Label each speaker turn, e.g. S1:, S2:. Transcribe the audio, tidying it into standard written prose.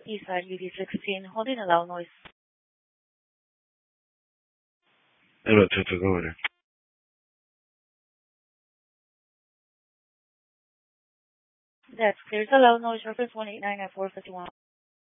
S1: Eastside UD16, holding a loud noise.
S2: Hello, Toto, go over there.
S1: That's clear. The loud noise reference 1899451.